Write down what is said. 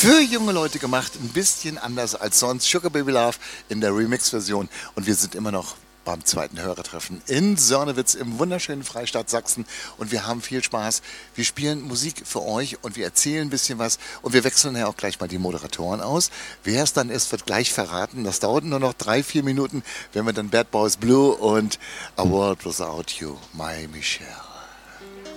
für junge Leute gemacht, ein bisschen anders als sonst. Sugar Baby Love in der Remix-Version. Und wir sind immer noch beim zweiten Hörertreffen in Sörnewitz im wunderschönen Freistaat Sachsen. Und wir haben viel Spaß. Wir spielen Musik für euch und wir erzählen ein bisschen was. Und wir wechseln ja auch gleich mal die Moderatoren aus. Wer es dann ist, wird gleich verraten. Das dauert nur noch 3-4 Minuten, wenn wir dann Bad Boys Blue und A World Without You, My Michelle.